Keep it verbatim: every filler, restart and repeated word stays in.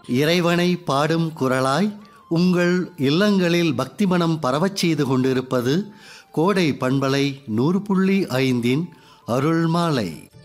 இறைவனை பாடும் குரலாய் உங்கள் இல்லங்களில் பக்தி மனம் பரவச் செய்து கொண்டிருப்பது கோடை பண்பலை நூறு புள்ளி ஐந்தின் அருள்மாலை.